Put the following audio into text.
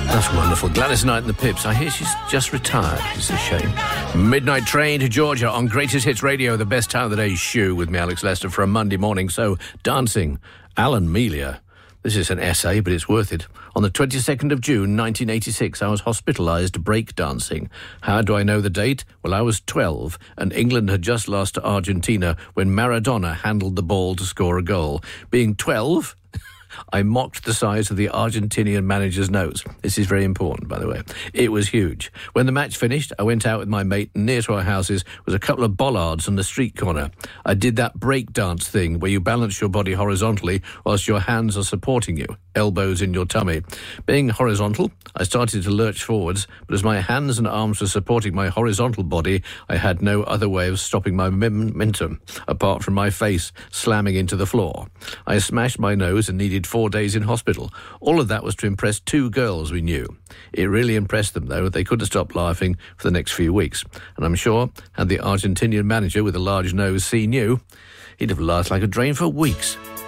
That's wonderful. Gladys Knight and the Pips. I hear she's just retired. It's a shame. Midnight Train to Georgia on Greatest Hits Radio, the best time of the day shoe with me, Alex Lester, for a Monday morning. So, dancing. Alan Melia. This is an essay, but it's worth it. On the 22nd of June, 1986, I was hospitalised break-dancing. How do I know the date? Well, I was 12, and England had just lost to Argentina when Maradona handled the ball to score a goal. Being 12... I mocked the size of the Argentinian manager's nose. This is very important, by the way. It was huge. When the match finished, I went out with my mate, and near to our houses was a couple of bollards on the street corner. I did that break dance thing where you balance your body horizontally whilst your hands are supporting you, elbows in your tummy. Being horizontal, I started to lurch forwards, but as my hands and arms were supporting my horizontal body, I had no other way of stopping my momentum, apart from my face slamming into the floor. I smashed my nose and needed 4 days in hospital. All of that was to impress 2 girls we knew. It really impressed them, though. They couldn't stop laughing for the next few weeks. And I'm sure, had the Argentinian manager with a large nose seen you, he'd have laughed like a drain for weeks.